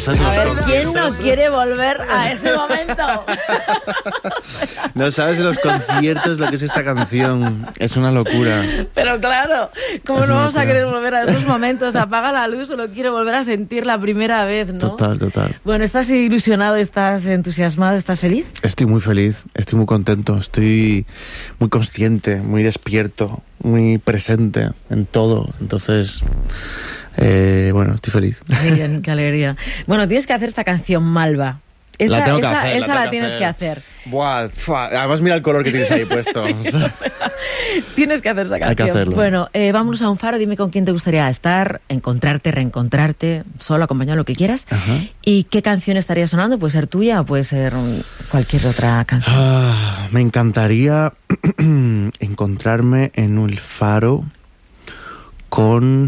sabes A los ver, conciertos. ¿quién no quiere volver a ese momento? No sabes los conciertos lo que es esta canción. Es una locura. Pero claro, ¿cómo Es no una vamos a locura. querer volver a esos momentos? Apaga la luz, solo quiero volver a sentir la primera vez, ¿no? Total. Bueno, ¿estás ilusionado, estás entusiasmado, estás feliz? Estoy muy feliz, estoy muy contento, estoy muy consciente, muy despierto, muy presente en todo. Entonces, bueno, estoy feliz. Qué bien, qué alegría. Bueno, tienes que hacer esta canción Malva. Esta, La tengo que esta- hacer, esta tengo la tienes que hacer. Buah, además mira el color que tienes ahí puesto. Tienes que hacer esa canción. Hay que hacerlo. Bueno, vámonos a un faro. Dime con quién te gustaría estar, encontrarte, reencontrarte, solo, acompañado, lo que quieras. Ajá. ¿Y qué canción estaría sonando? Puede ser tuya o puede ser cualquier otra canción. Me encantaría encontrarme en un faro con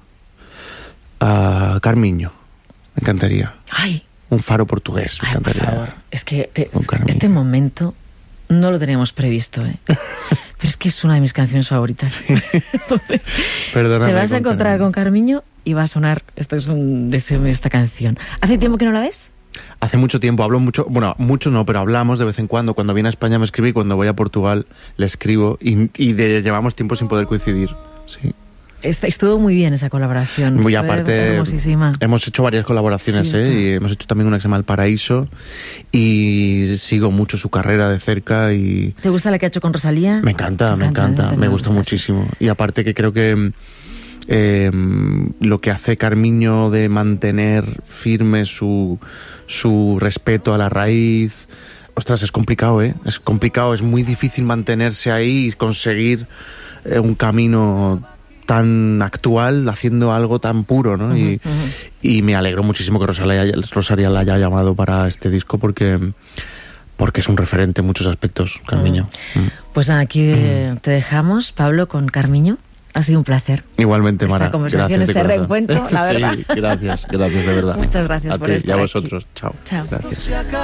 Carmiño. Me encantaría. Ay, Un faro portugués, me ay, por encantaría. favor. Es que Con Carmiño. este momento no lo teníamos previsto, ¿eh? Pero es que es una de mis canciones favoritas. Entonces, Perdóname. te vas a con encontrar Carmiño. con Carmiño y va a sonar, esto es un deseo mío, esta canción. ¿Hace tiempo que no la ves? Hace mucho tiempo, hablo mucho, bueno, mucho no, pero hablamos de vez en cuando. Cuando viene a España me escribe y cuando voy a Portugal le escribo llevamos tiempo sin poder coincidir. Sí. Estuvo muy bien esa colaboración. Muy Fue aparte, hermosísima. hemos hecho varias colaboraciones, Sí, está. y hemos hecho también una que se llama El Paraíso y sigo mucho su carrera de cerca y ¿Te gusta la que ha hecho con Rosalía? me encanta, me gusta muchísimo. Y aparte que creo que lo que hace Carmiño de mantener firme su respeto a la raíz, ostras, es complicado, es complicado, es muy difícil mantenerse ahí y conseguir un camino tan actual haciendo algo tan puro, ¿no? Y me alegro muchísimo que Rosalía la haya llamado para este disco porque es un referente en muchos aspectos, Carmiño. Pues aquí te dejamos, Pablo, con Carmiño. Ha sido un placer. Igualmente, Mara. Esta conversación, gracias de este corazón. reencuentro, la verdad. Sí, gracias de verdad. Muchas gracias a por ti estar y a aquí. vosotros. Chao. Chao. Gracias.